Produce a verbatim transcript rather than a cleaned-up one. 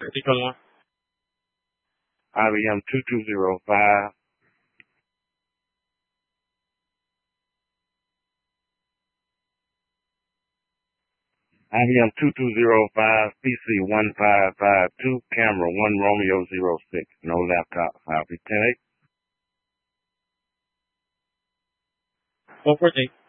three twenty-one. I B M two two zero five. I B M two two zero five, P C one five five two, camera one Romeo zero six, no laptop, copy ten eight. One fourteen.